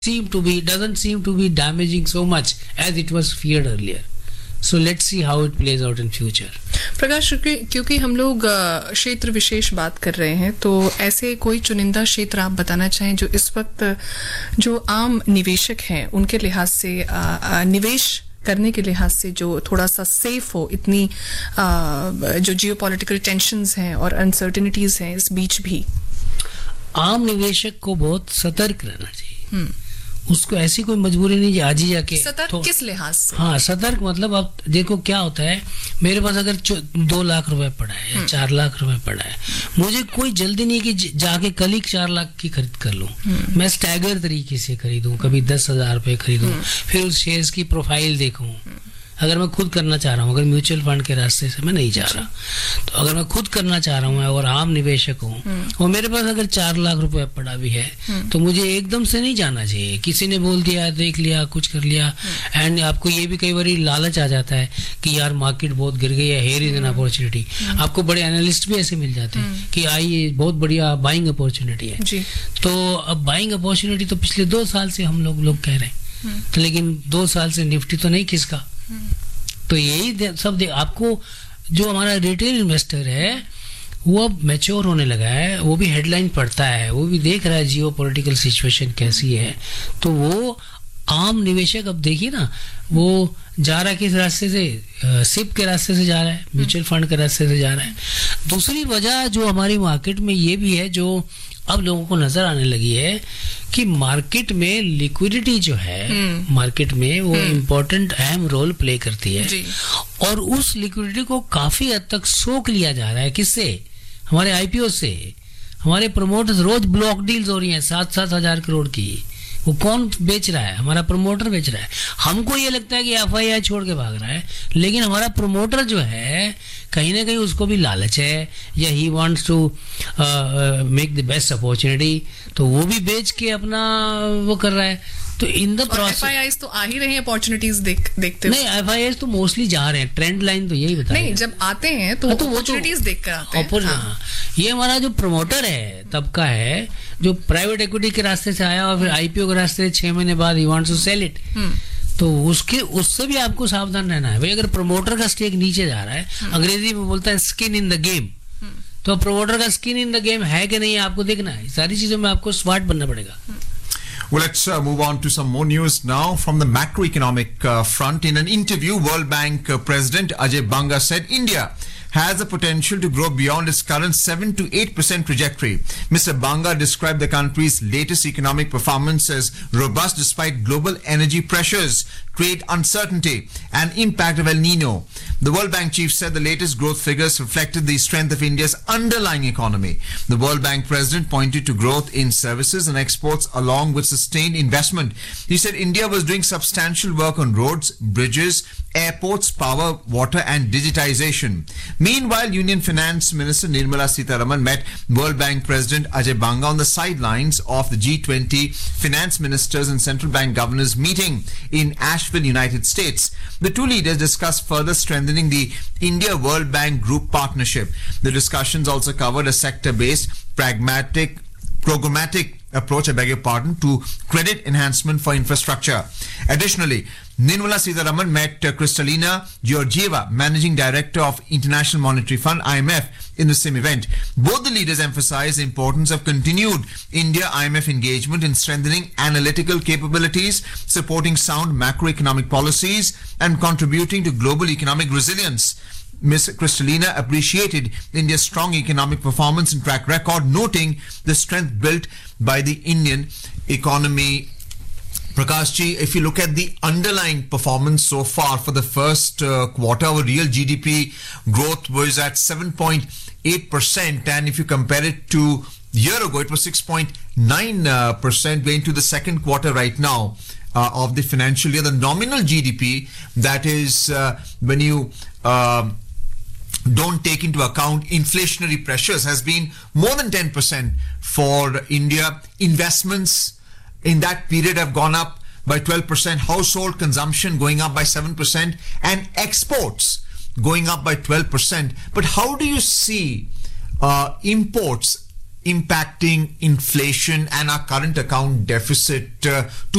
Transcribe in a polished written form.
doesn't seem to be damaging so much as it was feared earlier. So let's see how it plays out in future. प्रकाश, क्योंकि हम लोग क्षेत्र विशेष बात कर रहे हैं, तो ऐसे कोई चुनिंदा क्षेत्र आप बताना चाहें जो इस वक्त जो आम निवेशक हैं उनके लिहाज से निवेश करने के लिहाज से जो थोड़ा सा सेफ हो, इतनी जो जियोपॉलिटिकल टेंशन्स हैं और अनसर्टेनिटीज हैं इस बीच भी? आम निवेशक को बहुत सतर्क रहना चाहिए. उसको ऐसी कोई मजबूरी नहीं आज ही जाके सतर्क किस लिहाज से? हाँ, सतर्क मतलब अब देखो क्या होता है, मेरे पास अगर 2 लाख रुपए पड़ा है या 4 लाख रुपए पड़ा है, मुझे कोई जल्दी नहीं कि जाके कल ही 4 लाख की खरीद कर लूं. मैं स्टैगर तरीके से खरीदूं, कभी 10,000 रुपए खरीदूं, फिर उस शेयर्स की प्रोफाइल देखूं. अगर मैं खुद करना चाह रहा हूँ, अगर म्यूचुअल फंड के रास्ते से मैं नहीं जा रहा, तो अगर मैं खुद करना चाह रहा हूँ और आम निवेशक हूँ और मेरे पास अगर 4 लाख रुपए पड़ा भी है, तो मुझे एकदम से नहीं जाना चाहिए. किसी ने बोल दिया, देख लिया, कुछ कर लिया, एंड आपको ये भी कई बार लालच आ जाता है कि यार मार्केट बहुत गिर गई है, हियर इज एन अपॉर्चुनिटी. आपको बड़े एनालिस्ट भी ऐसे मिल जाते हैं कि आइए बहुत बढ़िया बाइंग अपॉर्चुनिटी है. तो अब बाइंग अपॉर्चुनिटी तो पिछले 2 साल से हम लोग कह रहे हैं, तो लेकिन 2 साल से निफ्टी तो नहीं खिसका. तो यही सब आपको जो हमारा रिटेल इन्वेस्टर है वो अब मैच्योर होने लगा है, वो भी हेडलाइन पढ़ता है, वो भी देख रहा है जियो पॉलिटिकल सिचुएशन कैसी है. तो वो आम निवेशक अब देखिए ना, वो जा रहा है किस रास्ते से, सिप के रास्ते से जा रहा है, म्यूचुअल फंड के रास्ते से जा रहा है. दूसरी वजह जो हमारी मार्केट में ये भी है, जो अब लोगों को नजर आने लगी है कि मार्केट में लिक्विडिटी जो है मार्केट में वो इम्पोर्टेंट अहम रोल प्ले करती है. और उस लिक्विडिटी को काफी हद तक सोख लिया जा रहा है. किससे? हमारे आईपीओ से. हमारे प्रमोटर्स, रोज ब्लॉक डील्स हो रही हैं 7-7 हजार करोड़ की. वो कौन बेच रहा है? हमारा प्रमोटर बेच रहा है. हमको ये लगता है कि एफआईआई छोड़ के भाग रहा है, लेकिन हमारा प्रमोटर जो है कहीं ना कहीं उसको भी लालच है, या he wants to make the best opportunity, तो वो भी बेच के अपना वो कर रहा है. तो इन द प्रोसेस एफआईआईज तो आ ही रहे हैं अपॉर्चुनिटीज देखते हुए. नहीं, एफआईआईज तो मोस्टली जा रहे हैं, ट्रेंड लाइन तो यही बता. नहीं, जब आते हैं तो अपॉर्चुनिटीज देख कर आते हैं. हाँ. ये हमारा जो प्रमोटर है तबका है, जो प्राइवेट इक्विटी के रास्ते से आया और फिर आईपीओ के रास्ते से 6 महीने बाद he wants to cell it, तो उससे भी आपको सावधान रहना है. भाई अगर प्रमोटर का स्टेक नीचे जा रहा है, अंग्रेजी में बोलता है स्किन इन द गेम, तो प्रमोटर का स्किन इन द गेम है कि नहीं आपको देखना है. सारी चीजों में आपको स्मार्ट बनना पड़ेगा. Well, let's move on to some more news now from the macroeconomic front. In an interview, World Bank President Ajay Banga said India has the potential to grow beyond its current 7 to 8% trajectory. Mr. Banga described the country's latest economic performance as robust despite global energy pressures, trade uncertainty, and impact of El Nino. The World Bank chief said the latest growth figures reflected the strength of India's underlying economy. The World Bank president pointed to growth in services and exports along with sustained investment. He said India was doing substantial work on roads, bridges, airports, power, water, and digitization. Meanwhile, Union Finance Minister Nirmala Sitharaman met World Bank President Ajay Banga on the sidelines of the G20 Finance Ministers and Central Bank Governors meeting in Asheville, United States. The two leaders discussed further strengthening the India-World Bank Group partnership. The discussions also covered a sector-based, programmatic approach, to credit enhancement for infrastructure. Additionally, Nirmala Sitharaman met Kristalina Georgieva, Managing Director of International Monetary Fund, IMF, in the same event. Both the leaders emphasized the importance of continued India-IMF engagement in strengthening analytical capabilities, supporting sound macroeconomic policies, and contributing to global economic resilience. Ms. Kristalina appreciated India's strong economic performance and track record, noting the strength built by the Indian economy. Prakash ji, if you look at the underlying performance so far for the first quarter, our real GDP growth was at 7.8%, and if you compare it to a year ago, it was 6.9%. We're into the second quarter right now of the financial year. The nominal GDP, that is when you don't take into account inflationary pressures, has been more than 10% for India. Investments in that period have gone up by 12%, household consumption going up by 7%, and exports going up by 12%. But how do you see imports impacting inflation and our current account deficit to